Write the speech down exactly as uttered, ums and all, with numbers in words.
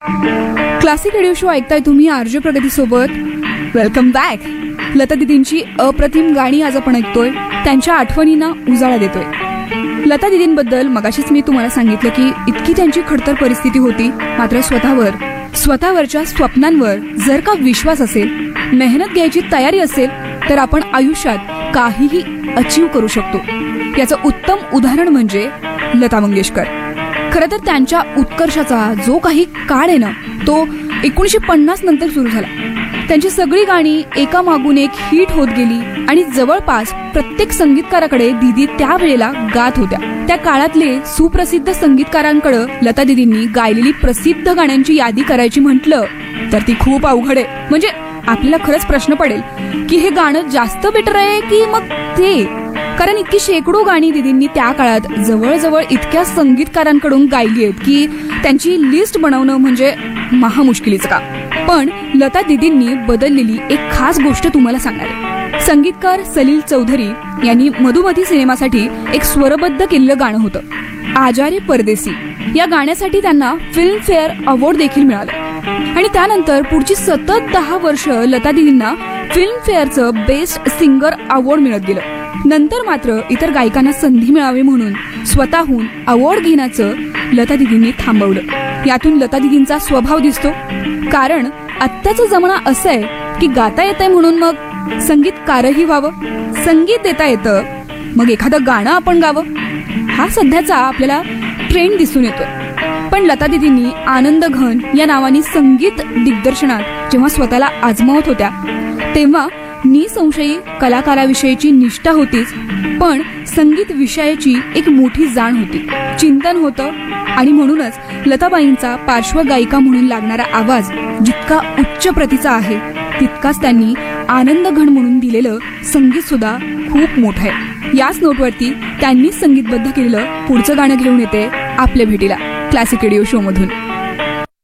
Classic radio show ऐकताय तुम्ही RJ प्रगती सोबत. Welcome back. लता दीदींची अप्रतिम गाणी आज आपण ऐकतोय, त्यांच्या आठवणींना उजाळा देतोय. लता दीदींबद्दल मगाशीच मी तुम्हाला सांगितलं की इतकी त्यांची खडतर परिस्थिती होती, मात्र स्वतःवर स्वतःवरच्या स्वप्नांवर जर का विश्वास असेल, मेहनत घ्यायची तयारी असेल, तर आपण आयुष्यात काहीही अचीव करू शकतो. याचं उत्तम उदाहरण म्हणजे लता मंगेशकर. खरं तर त्यांच्या उत्कर्षाचा जो काही काळ आहे ना, तो एकोणीसशे पन्नास नंतर सुरू झाला. त्यांची सगळी गाणी एकामागून एक हिट होत गेली आणि जवळपास प्रत्येक संगीतकाराकडे दीदी त्यावेळेला गात होत्या. त्या काळातले सुप्रसिद्ध संगीतकारांकडे लता दीदींनी गायलेली प्रसिद्ध गाण्यांची यादी करायची म्हटलं तर ती खूप अवघड आहे. म्हणजे आपल्याला खरंच प्रश्न पडेल की हे गाणं जास्त बेटर आहे की मग ते, कारण इतकी शेकडो गाणी दीदींनी त्या काळात जवळजवळ इतक्या संगीतकारांकडून गायली आहेत की त्यांची लिस्ट बनवणं म्हणजे महामुश्किलीचं काम. पण लता दीदींनी बदललेली एक खास गोष्ट तुम्हाला सांगणार आहे. संगीतकार सलील चौधरी यांनी मधुमती सिनेमासाठी एक स्वरबद्ध केलेलं गाणं होतं, आजारी परदेसी. या गाण्यासाठी त्यांना फिल्म फेअर अवॉर्ड देखील मिळालं आणि त्यानंतर पुढची सतत दहा वर्ष Lata दीदींना film फेअरचं best singer award मिळत गेलं. नंतर मात्र इतर गायकांना संधी मिळावी म्हणून स्वतःहून अवॉर्ड घेण्याचं लता दीदींनी थांबवलं. यातून लता दीदींचा स्वभाव दिसतो, कारण आत्ताचा जमाना असं आहे की गाता येतंय म्हणून मग संगीतकारही व्हावं, संगीत देता येतं मग एखादं गाणं आपण गावं, हा सध्याचा आपल्याला ट्रेंड दिसून येतोय. पण लता दीदींनी आनंद घन या नावाने संगीत दिग्दर्शनात जेव्हा स्वतःला आजमावत होत्या, तेव्हा निसंशयी कलाकाराविषयीची निष्ठा होतीच, पण संगीत विषयाची एक मोठी जाण होती, चिंतन होतं. आणि म्हणूनच लताबाईंचा पार्श्वगायिका म्हणून लागणारा आवाज जितका उच्च प्रतीचा आहे, तितकाच त्यांनी आनंद घन म्हणून दिलेलं संगीत सुद्धा खूप मोठं आहे. याच नोटवरती त्यांनी संगीतबद्ध केलेलं पुढचं गाणं घेऊन येते आपल्या भेटीला क्लासिक रेडिओ शो मधून.